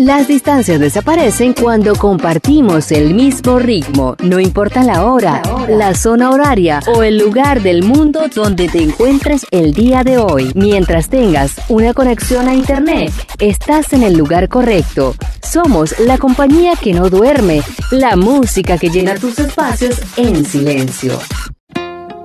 Las distancias desaparecen cuando compartimos el mismo ritmo, no importa la hora, la zona horaria o el lugar del mundo donde te encuentres el día de hoy. Mientras tengas una conexión a internet, estás en el lugar correcto. Somos la compañía que no duerme, la música que llena tus espacios en silencio.